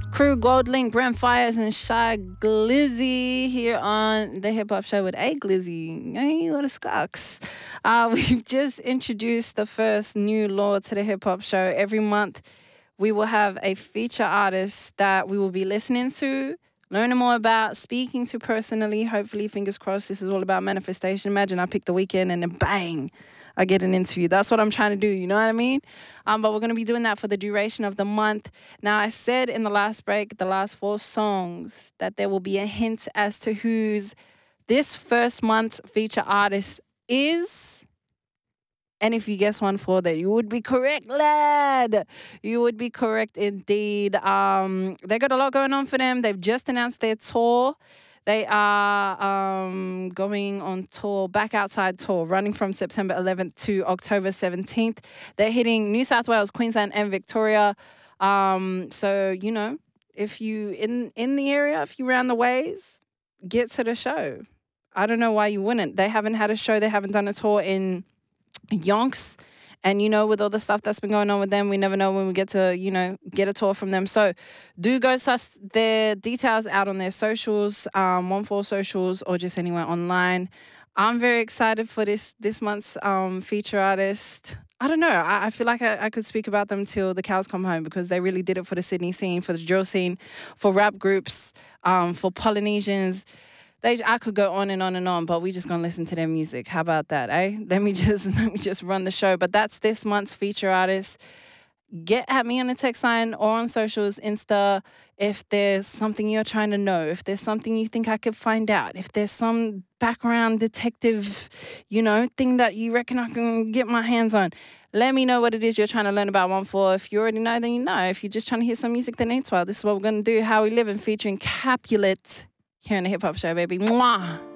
Crew Goldlink, Brent Fires, and Shy Glizzy here on the Hip Hop Show with A Glizzy. Hey, what a scucks. We've just introduced the first new law to the Hip Hop Show. Every month, we will have a feature artist that we will be listening to, learning more about, speaking to personally. Hopefully, fingers crossed, this is all about manifestation. Imagine I pick the weekend and then bang, I get an interview. That's what I'm trying to do, you know what I mean? But we're going to be doing that for the duration of the month. Now, I said in the last break, the last 4 songs, that there will be a hint as to who's this first month's feature artist is. And if you guess one for that, you would be correct, lad. You would be correct indeed. They got a lot going on for them. They've just announced their tour. They are going on tour, Back Outside tour, running from September 11th to October 17th. They're hitting New South Wales, Queensland, and Victoria. So, you know, if you in the area, if you're around the ways, get to the show. I don't know why you wouldn't. They haven't had a show. They haven't done a tour in yonks. And, you know, with all the stuff that's been going on with them, we never know when we get to, you know, get a tour from them. So do go suss their details out on their socials, 14 socials, or just anywhere online. I'm very excited for this month's feature artist. I don't know. I feel like I could speak about them till the cows come home because they really did it for the Sydney scene, for the drill scene, for rap groups, for Polynesians. I could go on and on and on, but we're just gonna listen to their music. How about that, eh? Let me just run the show. But that's this month's feature artist. Get at me on the text line or on socials, Insta, if there's something you're trying to know, if there's something you think I could find out, if there's some background detective, you know, thing that you reckon I can get my hands on. Let me know what it is you're trying to learn about 14. If you already know, then you know. If you're just trying to hear some music, then it's well. This is what we're gonna do. How We Living featuring Capulet. Here on the Hip Hop Show, baby. Mwah!